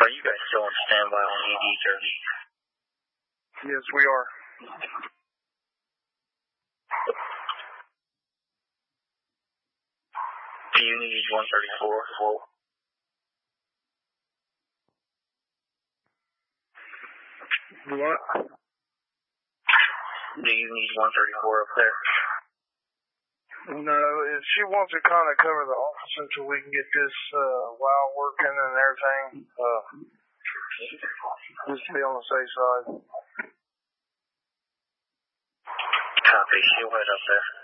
Are you guys still on standby on ED 30? Yes, we are. Do you need 134? What? Do you need 134 up there? No, if she wants to kind of cover the office until we can get this WOW working and everything, just to be on the safe side. Copy. She'll head up there.